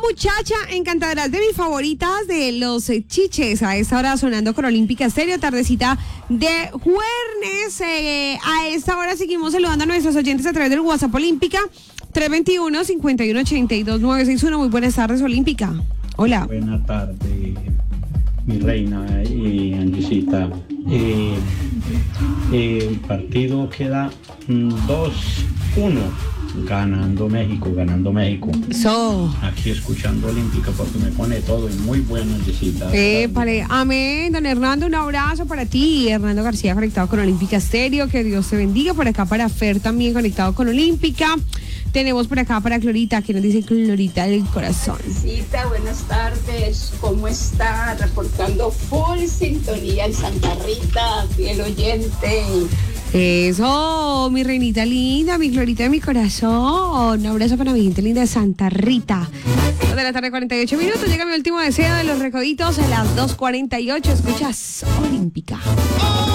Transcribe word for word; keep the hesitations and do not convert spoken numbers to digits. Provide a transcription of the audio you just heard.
muchacha encantadora, de mis favoritas de los eh, chiches. A esta hora sonando con Olímpica Estéreo, tardecita de jueves. Eh, a esta hora seguimos saludando a nuestros oyentes a través del WhatsApp Olímpica tres dos uno, cinco uno ocho dos, nueve seis uno. Muy buenas tardes, Olímpica. Hola. Buenas tardes, mi reina y Angisita. Eh, eh, el partido queda dos uno. Ganando México, ganando México. So. Aquí escuchando Olímpica porque me pone todo y muy buena visita. Eh, pare, amén, don Hernando, un abrazo para ti. Hernando García conectado con Olímpica Estéreo, que Dios te bendiga. Por acá para Fer también conectado con Olímpica. Tenemos por acá para Clorita, que nos dice Clorita del corazón. Cita, buenas tardes, ¿cómo está? Reportando full sintonía en Santa Rita, fiel oyente. Eso, mi reinita linda, mi Clorita de mi corazón. Un abrazo para mi gente linda de Santa Rita. dos de la tarde, cuarenta y ocho minutos. Llega mi último deseo de los recoditos a las dos cuarenta y ocho. Escuchas Olímpica.